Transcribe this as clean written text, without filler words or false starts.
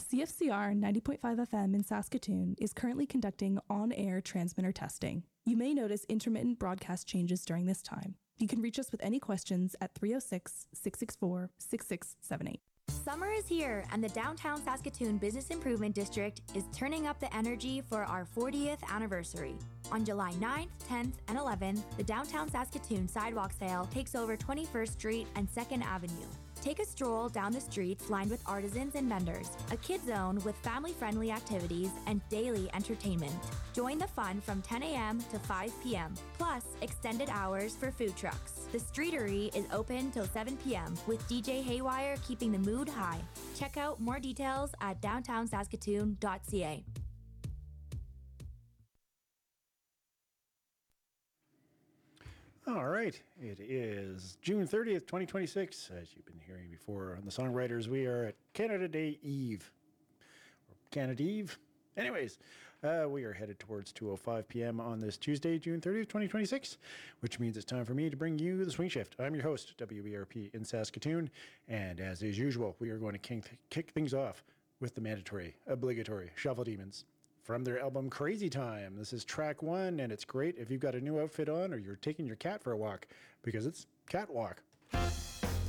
CFCR 90.5 FM in Saskatoon is currently conducting on-air transmitter testing. You may notice intermittent broadcast changes during this time. You can reach us with any questions at 306-664-6678. Summer is here, and the Downtown Saskatoon Business Improvement District is turning up the energy for our 40th anniversary. On July 9th, 10th, and 11th, the Downtown Saskatoon Sidewalk Sale takes over 21st Street and 2nd Avenue. Take a stroll down the streets lined with artisans and vendors, a kid zone with family-friendly activities and daily entertainment. Join the fun from 10 a.m. to 5 p.m., plus extended hours for food trucks. The Streetery is open till 7 p.m. with DJ Haywire keeping the mood high. Check out more details at downtownsaskatoon.ca. All right, it is June 30th, 2026. As you've been hearing before on the Songwriters, we are at Canada Day Eve. Or Canada Eve. Anyways, we are headed towards 2:05 p.m. on this Tuesday, June 30th, 2026, which means it's time for me to bring you the Swing Shift. I'm your host, WBRP in Saskatoon, and as is usual, we are going to kick things off with the mandatory, obligatory Shuffle Demons. From their album Crazy Time. This is track 1, and it's great if you've got a new outfit on or you're taking your cat for a walk, because it's Catwalk.